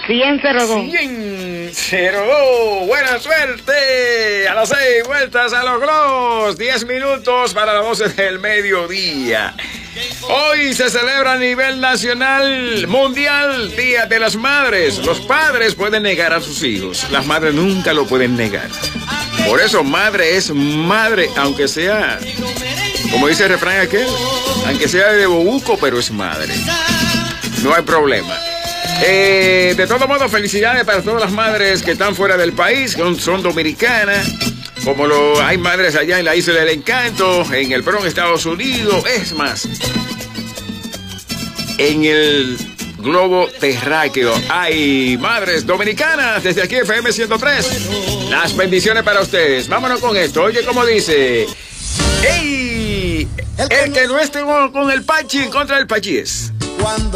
100-02. 100-02. Buena suerte. A las 6 vueltas a los globos. 10 minutos para las 12 del mediodía. Hoy se celebra a nivel nacional, mundial, Día de las Madres. Los padres pueden negar a sus hijos. Las madres nunca lo pueden negar. Por eso madre es madre, aunque sea, como dice el refrán aquel, aunque sea de bobuco, pero es madre. No hay problema. De todo modo, felicidades para todas las madres que están fuera del país, que son dominicanas. Como hay madres allá en la Isla del Encanto, en el Bronx, Estados Unidos. Es más, en el globo terráqueo hay madres dominicanas desde aquí FM 103. Las bendiciones para ustedes. Vámonos con esto. Oye, como dice: ¡Ey! El que no esté con el Pachi en contra del Pachi es.